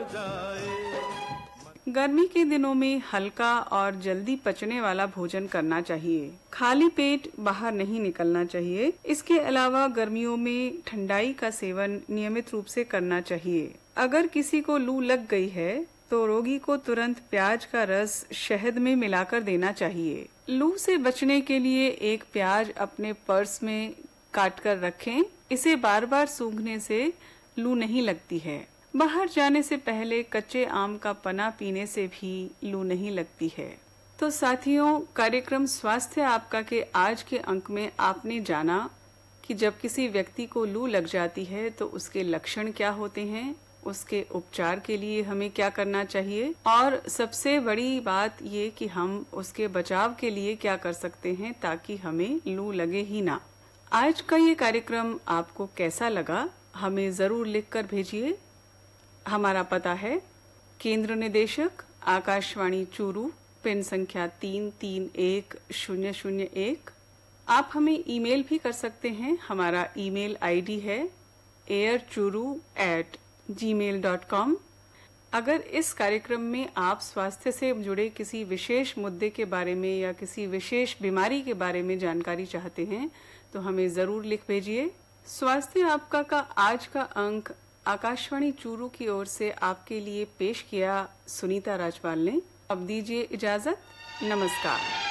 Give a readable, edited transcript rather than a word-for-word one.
गर्मी के दिनों में हल्का और जल्दी पचने वाला भोजन करना चाहिए। खाली पेट बाहर नहीं निकलना चाहिए। इसके अलावा गर्मियों में ठंडाई का सेवन नियमित रूप से करना चाहिए। अगर किसी को लू लग गई है तो रोगी को तुरंत प्याज का रस शहद में मिलाकर देना चाहिए। लू से बचने के लिए एक प्याज अपने पर्स में काट कर रखें। इसे बार बार सूंघने से लू नहीं लगती है। बाहर जाने से पहले कच्चे आम का पना पीने से भी लू नहीं लगती है। तो साथियों, कार्यक्रम स्वास्थ्य आपका के आज के अंक में आपने जाना कि जब किसी व्यक्ति को लू लग जाती है तो उसके लक्षण क्या होते हैं, उसके उपचार के लिए हमें क्या करना चाहिए और सबसे बड़ी बात ये कि हम उसके बचाव के लिए क्या कर सकते हैं ताकि हमें लू लगे ही ना। आज का ये कार्यक्रम आपको कैसा लगा हमें जरूर लिखकर भेजिए। हमारा पता है केंद्र निदेशक आकाशवाणी चूरू, पिन संख्या 331001। आप हमें ईमेल भी कर सकते हैं। हमारा ईमेल आईडी है airchuru@gmail.com। अगर इस कार्यक्रम में आप स्वास्थ्य से जुड़े किसी विशेष मुद्दे के बारे में या किसी विशेष बीमारी के बारे में जानकारी चाहते हैं तो हमें जरूर लिख भेजिए। स्वास्थ्य आपका का आज का अंक आकाशवाणी चूरू की ओर से आपके लिए पेश किया सुनीता राजपाल ने। अब दीजिए इजाजत। नमस्कार।